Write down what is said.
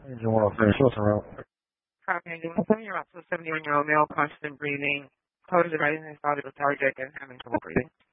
Engine 106, what's around? Copy, engine 107, you're about to a 71-year-old male, constant breathing, code is rising his body lethargic and having trouble breathing.